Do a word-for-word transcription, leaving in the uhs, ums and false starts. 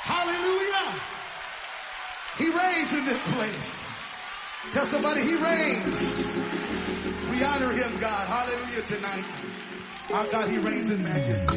Hallelujah. He reigns in this place. Tell somebody he reigns. We honor him, God. Hallelujah tonight. Our God, he reigns in majesty.